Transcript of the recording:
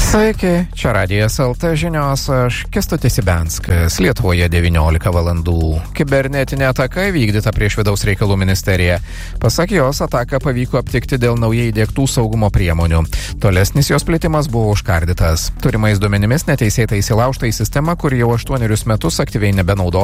Sveiki, čia Radijas LT žinios, aš Kęstutis Ibenskas, Lietuvoje 19 valandų. Kibernetinė ataka įvykdyta prieš vidaus reikalų ministeriją. Pasak jos, ataką pavyko aptikti dėl naujai įdiegtų saugumo priemonių. Tolesnis jos plitimas buvo užkardytas. Turimais duomenimis neteisėtai įsilaužta į sistemą, kuri jau 8 metus aktyviai nebenaudoja